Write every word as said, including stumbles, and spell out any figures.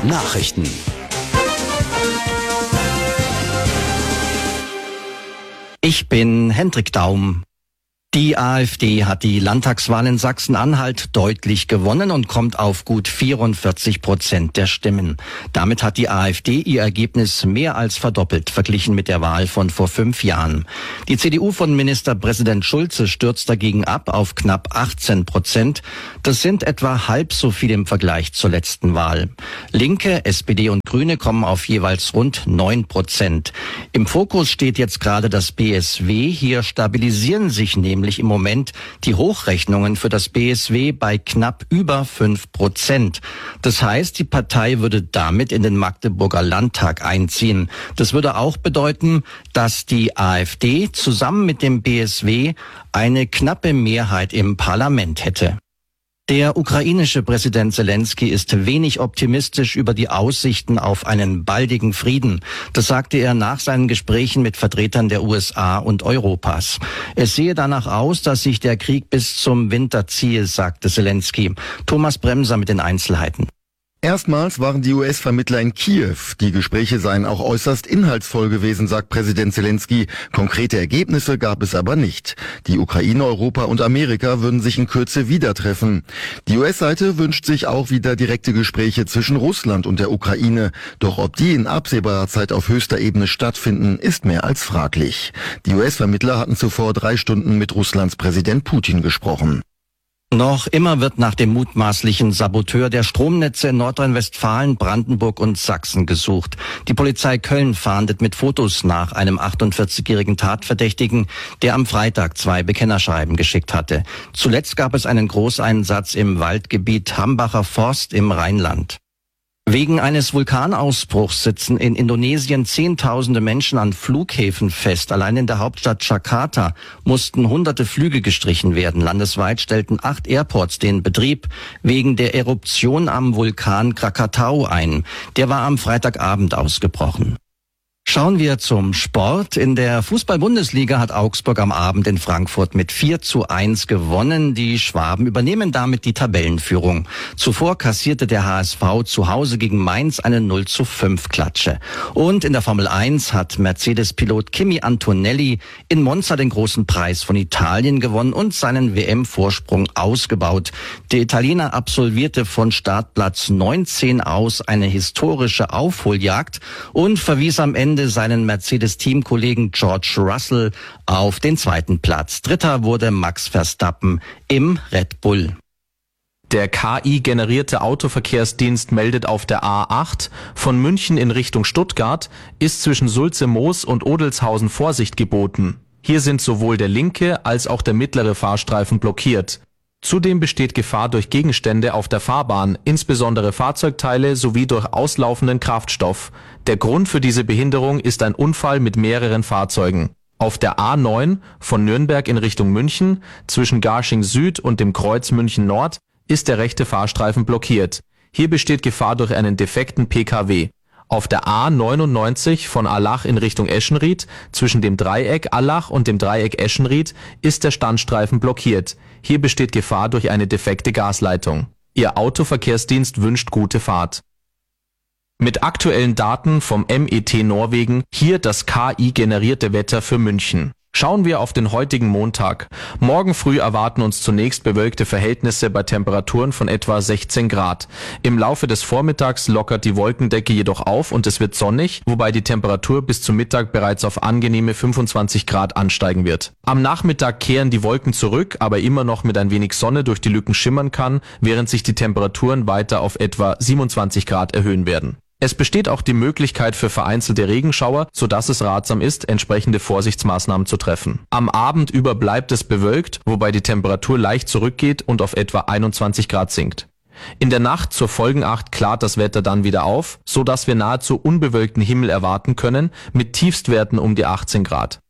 Nachrichten. Ich bin Hendrik Daum. Die AfD hat die Landtagswahl in Sachsen-Anhalt deutlich gewonnen und kommt auf gut vierundvierzig Prozent der Stimmen. Damit hat die AfD ihr Ergebnis mehr als verdoppelt, verglichen mit der Wahl von vor fünf Jahren. Die C D U von Ministerpräsident Schulze stürzt dagegen ab auf knapp achtzehn Prozent. Das sind etwa halb so viel im Vergleich zur letzten Wahl. Linke, S P D und Grüne kommen auf jeweils rund neun Prozent. Im Fokus steht jetzt gerade das B S W. Hier stabilisieren sich nämlich im Moment die Hochrechnungen für das B S W bei knapp über fünf Prozent. Das heißt, die Partei würde damit in den Magdeburger Landtag einziehen. Das würde auch bedeuten, dass die AfD zusammen mit dem B S W eine knappe Mehrheit im Parlament hätte. Der ukrainische Präsident Selenskyj ist wenig optimistisch über die Aussichten auf einen baldigen Frieden. Das sagte er nach seinen Gesprächen mit Vertretern der U S A und Europas. Es sehe danach aus, dass sich der Krieg bis zum Winter ziehe, sagte Selenskyj. Thomas Bremser mit den Einzelheiten. Erstmals waren die U S-Vermittler in Kiew. Die Gespräche seien auch äußerst inhaltsvoll gewesen, sagt Präsident Selenskyj. Konkrete Ergebnisse gab es aber nicht. Die Ukraine, Europa und Amerika würden sich in Kürze wieder treffen. Die U S-Seite wünscht sich auch wieder direkte Gespräche zwischen Russland und der Ukraine. Doch ob die in absehbarer Zeit auf höchster Ebene stattfinden, ist mehr als fraglich. Die U S-Vermittler hatten zuvor drei Stunden mit Russlands Präsident Putin gesprochen. Noch immer wird nach dem mutmaßlichen Saboteur der Stromnetze in Nordrhein-Westfalen, Brandenburg und Sachsen gesucht. Die Polizei Köln fahndet mit Fotos nach einem achtundvierzigjährigen Tatverdächtigen, der am Freitag zwei Bekennerschreiben geschickt hatte. Zuletzt gab es einen Großeinsatz im Waldgebiet Hambacher Forst im Rheinland. Wegen eines Vulkanausbruchs sitzen in Indonesien Zehntausende Menschen an Flughäfen fest. Allein in der Hauptstadt Jakarta mussten hunderte Flüge gestrichen werden. Landesweit stellten acht Airports den Betrieb wegen der Eruption am Vulkan Krakatau ein. Der war am Freitagabend ausgebrochen. Schauen wir zum Sport. In der Fußball-Bundesliga hat Augsburg am Abend in Frankfurt mit vier zu eins gewonnen. Die Schwaben übernehmen damit die Tabellenführung. Zuvor kassierte der H S V zu Hause gegen Mainz eine null zu fünf Klatsche. Und in der Formel eins hat Mercedes-Pilot Kimi Antonelli in Monza den großen Preis von Italien gewonnen und seinen W M-Vorsprung ausgebaut. Der Italiener absolvierte von Startplatz neunzehn aus eine historische Aufholjagd und verwies am Ende seinen Mercedes-Teamkollegen George Russell auf den zweiten Platz. Dritter wurde Max Verstappen im Red Bull. Der K I-generierte Autoverkehrsdienst meldet auf der A acht von München in Richtung Stuttgart ist zwischen Sulze-Moos und Odelshausen Vorsicht geboten. Hier sind sowohl der linke als auch der mittlere Fahrstreifen blockiert. Zudem besteht Gefahr durch Gegenstände auf der Fahrbahn, insbesondere Fahrzeugteile sowie durch auslaufenden Kraftstoff. Der Grund für diese Behinderung ist ein Unfall mit mehreren Fahrzeugen. Auf der A neun von Nürnberg in Richtung München zwischen Garching Süd und dem Kreuz München Nord ist der rechte Fahrstreifen blockiert. Hier besteht Gefahr durch einen defekten P K W. Auf der A neunundneunzig von Allach in Richtung Eschenried zwischen dem Dreieck Allach und dem Dreieck Eschenried ist der Standstreifen blockiert. Hier besteht Gefahr durch eine defekte Gasleitung. Ihr Autoverkehrsdienst wünscht gute Fahrt. Mit aktuellen Daten vom M E T Norwegen hier das K I-generierte Wetter für München. Schauen wir auf den heutigen Montag. Morgen früh erwarten uns zunächst bewölkte Verhältnisse bei Temperaturen von etwa sechzehn Grad. Im Laufe des Vormittags lockert die Wolkendecke jedoch auf und es wird sonnig, wobei die Temperatur bis zum Mittag bereits auf angenehme fünfundzwanzig Grad ansteigen wird. Am Nachmittag kehren die Wolken zurück, aber immer noch mit ein wenig Sonne durch die Lücken schimmern kann, während sich die Temperaturen weiter auf etwa siebenundzwanzig Grad erhöhen werden. Es besteht auch die Möglichkeit für vereinzelte Regenschauer, sodass es ratsam ist, entsprechende Vorsichtsmaßnahmen zu treffen. Am Abend über bleibt es bewölkt, wobei die Temperatur leicht zurückgeht und auf etwa einundzwanzig Grad sinkt. In der Nacht zur Folgenacht klart das Wetter dann wieder auf, sodass wir nahezu unbewölkten Himmel erwarten können, mit Tiefstwerten um die achtzehn Grad.